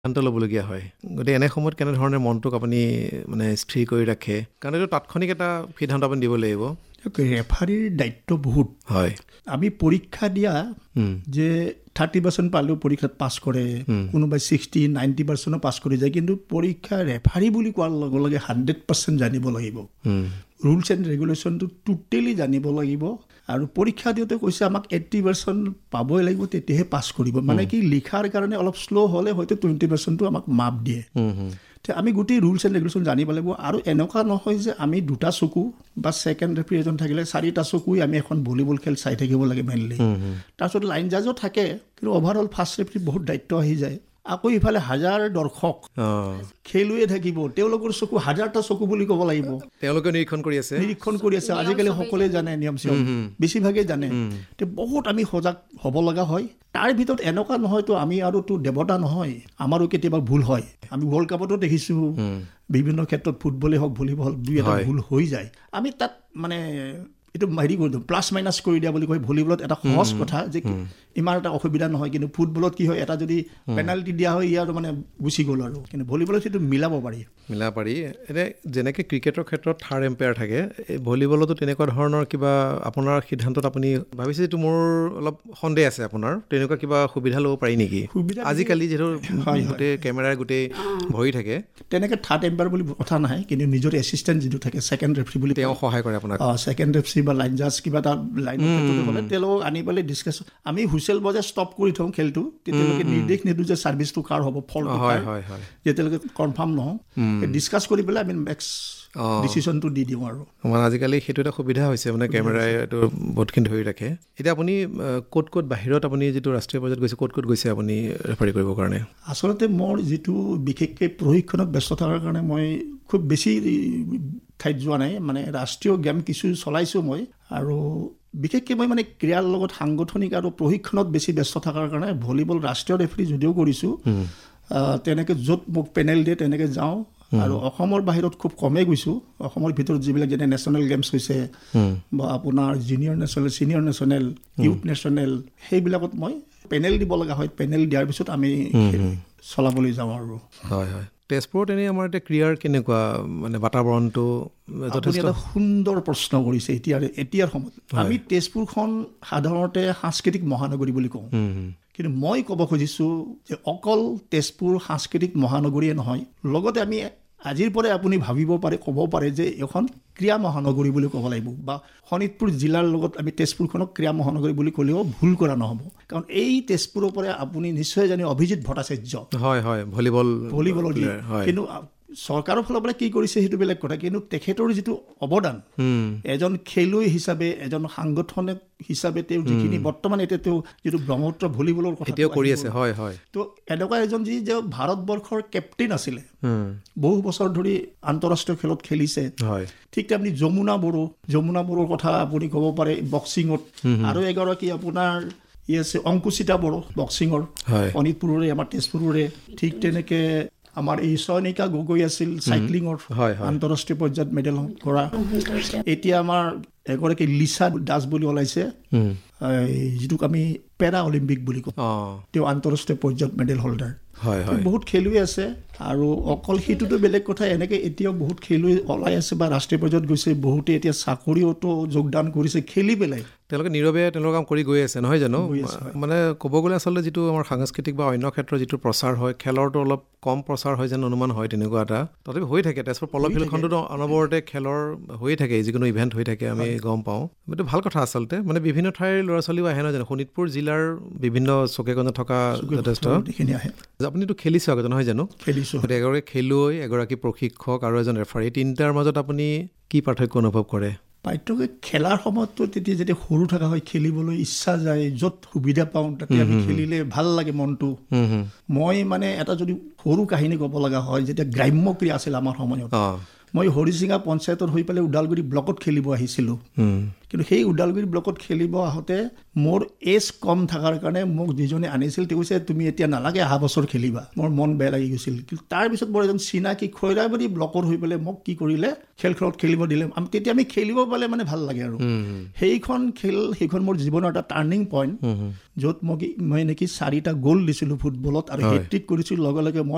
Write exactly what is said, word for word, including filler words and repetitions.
সিদ্ধান্ত ল'বলগীয়া হয়। গতিকে এনে সময়ত কেনেধৰণে মনটোক আপুনি মানে স্থিৰ কৰি ৰাখে? কাৰণ এইটো তাৎক্ষণিক এটা সিদ্ধান্ত আপুনি দিব লাগিব। ৰেফাৰীৰ দায়িত্ব বহুত হয়। আমি পৰীক্ষা দিয়া যে থাৰ্টি পাৰ্চেণ্ট পালেও পৰীক্ষাত পাছ কৰে, কোনোবাই ছিক্সটি নাইণ্টি পাৰ্চেণ্টো পাছ কৰি যায়, কিন্তু পৰীক্ষা ৰেফাৰী বুলি কোৱাৰ লগে লগে হাণ্ড্ৰেড পাৰ্চেণ্ট জানিব লাগিব। ৰুলছ এণ্ড ৰেগুলেশ্যনটো টোটেলি জানিব লাগিব। আৰু পৰীক্ষা দিওঁতে কৈছে আমাক এইট্টি পাৰ্চেণ্ট পাবই লাগিব, তেতিয়াহে পাছ কৰিব। মানে কি লিখাৰ কাৰণে অলপ শ্ল' হ'লে হয়তো টুৱেণ্টি পাৰ্চেণ্টটো আমাক মাপ দিয়ে। আমি গোটেই ৰুলছ এণ্ড ৰেগুলেশ্যন জানিব লাগিব। আৰু এনেকুৱা নহয় যে আমি দুটা চকু বা ছেকেণ্ড ৰেফাৰী এজন থাকিলে চাৰিটা চকুই আমি এখন ভলীবল খেল চাই থাকিব লাগে মেইনলি। তাৰপিছত লাইন জাজো থাকে, কিন্তু অভাৰঅল ফাৰ্ষ্ট ৰেফাৰী বহুত দায়িত্ব আহি যায়। আকৌ ইফালে হাজাৰ দৰ্শক খেলুৱৈ থাকিব, তেওঁলোকৰ চকু হাজাৰটা চকু বুলি ক'ব লাগিব। তেওঁলোকে নিৰীক্ষণ কৰি আছে নিৰীক্ষণ কৰি আছে আজিকালি সকলোৱে জানে, নিয়ম চিয়ম বেছিভাগেই জানে। বহুত আমি সজাগ হ'ব লগা হয়। তাৰ ভিতৰত এনেকুৱা নহয়তো আমি আৰুতো দেৱতা নহয়, আমাৰো কেতিয়াবা ভুল হয়। আমি ৱৰ্ল্ড কাপতো দেখিছোঁ বিভিন্ন ক্ষেত্ৰত ফুটবলেই হওক ভলীবল হওক দুই এটা ভুল হৈ যায়। আমি তাত মানে এইটো হেৰি কৰি দিওঁ, প্লাছ মাইনাছ কৰি দিয়া বুলি কয়। ভলীবলত এটা সহজ কথা যে ইমান এটা অসুবিধা নহয়, কিন্তু ফুটবলত কি হয় এটা যদি পেনাল্টি দিয়া হয় ইয়াৰ মানে গুচি গ'ল আৰু। কিন্তু ভলীবলত সেইটো মিলাব পাৰি মিলাব পাৰি এনে যেনেকৈ ক্ৰিকেটৰ ক্ষেত্ৰত থাৰ্ড এম্পায়াৰ থাকে, এই ভলীবলতো তেনেকুৱা ধৰণৰ কিবা আপোনাৰ সিদ্ধান্তত আপুনি ভাবিছে যিটো মোৰ অলপ সন্দেহ আছে আপোনাৰ, তেনেকুৱা কিবা সুবিধা ল'ব পাৰি নেকি? আজিকালি যিহেতু গোটেই কেমেৰাৰ গোটেই ভৰি থাকে, তেনেকৈ থাৰ্ড এম্পায়াৰ বুলি কথা নাহে, কিন্তু নিজৰ এছিষ্টেণ্ট যিটো থাকে ছেকেণ্ড ৰেফাৰী বুলি তেওঁ সহায় কৰে আপোনাক। অঁ, ছেকেণ্ড ৰেফাৰী বা লাইন জাজ কিবা এটা লাইনৰ ক্ষেত্ৰতে হ'লে তেওঁলোকক আনি পেলাই ডিছকাছ, আমি হুইচেল বজাই ষ্টপ কৰি থওঁ খেলটো, তেতিয়ালৈকে নিৰ্দেশ নিদিওঁ যে ছাৰ্ভিচটো কাৰ হ'ব, ফলটো কাৰ, যেতিয়ালৈকে কনফাৰ্ম নহওঁ ডিছকাছ কৰি পেলাই আমি নেক্সট ডিচিশ্যনটো দি দিওঁ আৰু। মানে আজিকালি সেইটো এটা সুবিধা হৈছে, মানে কেমেৰাই এইটো বহুতখিনি ধৰি ৰাখে। এতিয়া আপুনি ক'ত ক'ত বাহিৰত আপুনি যিটো ৰাষ্ট্ৰীয় পৰ্যায়ত গৈছে, ক'ত ক'ত গৈছে আপুনি ৰেফাৰী কৰিবৰ কাৰণে? আচলতে মোৰ যিটো বিশেষকৈ প্ৰশিক্ষণত ব্যস্ত থকাৰ কাৰণে মই খুব বেছি ঠাইত যোৱা নাই। মানে ৰাষ্ট্ৰীয় গেম কিছু চলাইছোঁ মই, আৰু বিশেষকৈ মই মানে ক্ৰীড়াৰ লগত সাংগঠনিক আৰু প্ৰশিক্ষণত বেছি ব্যস্ত থকাৰ কাৰণে ভলীবল ৰাষ্ট্ৰীয় ৰেফাৰী যদিও কৰিছোঁ, তেনেকৈ য'ত মোক পেনেল দিয়ে তেনেকৈ যাওঁ। আৰু অসমৰ বাহিৰত খুব কমেই গৈছোঁ। অসমৰ ভিতৰত যিবিলাক যেনে নেশ্যনেল গেমছ হৈছে বা আপোনাৰ junior national, senior national, youth national, সেইবিলাকত মই পেনেল দিব লগা হয়। পেনেল দিয়াৰ পিছত আমি চলাবলৈ যাওঁ আৰু। হয় হয়। তেজপুৰত এনেই আমাৰ এতিয়া ক্ৰীড়াৰ কেনেকুৱা মানে বাতাবৰণটো? আপুনি এটা সুন্দৰ প্ৰশ্ন কৰিছে। এতিয়াৰ এতিয়াৰ সময়ত আমি তেজপুৰখন সাধাৰণতে সাংস্কৃতিক মহানগৰী বুলি কওঁ, কিন্তু মই ক'ব খুজিছোঁ যে অকল তেজপুৰ সাংস্কৃতিক মহানগৰীয়ে নহয়, লগতে আমি আজিৰ পৰাই আপুনি ভাবিব পাৰে, ক'ব পাৰে যে এখন ক্ৰীড়া মহানগৰী বুলি ক'ব লাগিব। বা শোণিতপুৰ জিলাৰ লগত আমি তেজপুৰখনক ক্ৰীড়া মহানগৰী বুলি ক'লেও ভুল কৰা নহ'ব। কাৰণ এই তেজপুৰৰ পৰাই আপুনি নিশ্চয় জানে অভিজিত ভট্টাচাৰ্য, হয় হয়, ভলীবল ভলীবলৰ কিন্তু চৰকাৰৰ ফালৰ পৰা কি কৰিছে সেইটো বেলেগ কথা, কিন্তু তেখেতৰ যিটো অৱদান এজন খেলুৱৈ হিচাপে, এজন সাংগঠনিক হিচাপে তেওঁ যিখিনি বৰ্তমান এতিয়া তেওঁ যিটো ব্ৰহ্মপুত্ৰ ভলীবলৰ কথা কৰি আছে, হয় হয়, তো এনেকুৱা এজন যি যে ভাৰতবৰ্ষৰ কেপ্টেইন আছিলে, বহু বছৰ ধৰি আন্তঃৰাষ্ট্ৰীয় খেলত খেলিছে। ঠিক আপুনি যমুনা বড়ো, যমুনা বড়োৰ কথা আপুনি ক'ব পাৰে বক্সিঙত। আৰু এগৰাকী আপোনাৰ ই আছে অংকুচিতা বড়ো, বক্সিঙৰ, শোণিতপুৰৰে, আমাৰ তেজপুৰৰে। ঠিক তেনেকৈ আমাৰ এই চয়নিকা গগৈ আছিল চাইক্লিঙৰ, আন্তঃৰাষ্ট্ৰীয় পৰ্যায়ত মেডেল কৰা। এতিয়া আমাৰ এগৰাকী লিচা দাস বুলি ওলাইছে, যিটোক আমি পেৰা অলিম্পিক বুলি কওঁ, তেওঁ আন্তঃৰাষ্ট্ৰীয় পৰ্যায়ত মেডেল হোল্ডাৰ। বহুত খেলুৱৈ আছে। আৰু অকল সেইটোতো বেলেগ কথা, এনেকৈ এতিয়াও বহুত খেলুৱৈ ওলাই আছে বা ৰাষ্ট্ৰীয় পৰ্যায়ত গৈছে। বহুতে এতিয়া চাকৰিওতো যোগদান কৰিছে খেলি পেলাই। তেওঁলোকে নীৰৱে তেওঁলোকৰ কাম কৰি গৈ আছে, নহয় জানো? মানে ক'ব গ'লে আচলতে যিটো আমাৰ সাংস্কৃতিক বা অন্য ক্ষেত্ৰত যিটো প্ৰচাৰ হয়, খেলৰটো অলপ কম প্ৰচাৰ হয় যেন অনুমান হয়, তেনেকুৱা এটা তথাপি হৈ থাকে। তেজপুৰ পল ফিল্ডখনতো অনবৰতে খেলৰ হৈয়ে থাকে, যিকোনো ইভেণ্ট হৈ থাকে, আমি গম পাওঁ। এইটো ভাল কথা আচলতে। মানে বিভিন্ন ঠাইৰ ল'ৰা ছোৱালীও আহে, নহয় জানো? শোণিতপুৰ জিলাৰ বিভিন্ন চুকে-কোণে থকা যথেষ্ট আহে। আপুনিতো খেলিছে আগতে, নহয় জানো? খেলিছোঁ। এগৰাকী খেলুৱৈ, এগৰাকী প্ৰশিক্ষক আৰু এজন ৰেফাৰী, তিনিটাৰ মাজত আপুনি কি পাৰ্থক্য অনুভৱ কৰে? পাৰ্থক্য খেলাৰ সময়ততো তেতিয়া যেতিয়া সৰু থকা হয়, খেলিবলৈ ইচ্ছা যায়, য'ত সুবিধা পাওঁ তাতে আমি খেলিলে ভাল লাগে মনটো। মই মানে এটা যদি সৰু কাহিনী ক'ব লগা হয়, যেতিয়া গ্ৰাম্য ক্ৰীড়া আছিল আমাৰ সময়ত, মই হৰিচিঙা পঞ্চায়তৰ হৈ পেলাই ওদালগুৰি ব্লকত খেলিব আহিছিলোঁ। কিন্তু সেই ওদালগুৰি ব্লকত খেলিব আহোঁতে মোৰ এজ কম থকাৰ কাৰণে মোক যিজনে আনিছিল তেওঁ কৈছে তুমি এতিয়া নালাগে, অহা বছৰ খেলিবা। মোৰ মন বেয়া লাগি গৈছিল। কিন্তু তাৰপিছত মোৰ এজন চিনাকি খৈৰাবাৰী ব্লকৰ হৈ পেলাই মোক কি কৰিলে, খেলখনত খেলিব দিলে। তেতিয়া আমি খেলিব পালে মানে ভাল লাগে আৰু সেইখন খেল, সেইখন মোৰ জীৱনৰ এটা টাৰ্ণিং পইণ্ট, য'ত মোক মই নেকি চাৰিটা গ'ল দিছিলোঁ ফুটবলত আৰু হেট্ৰিক কৰিছিলোঁ। লগে লগে মই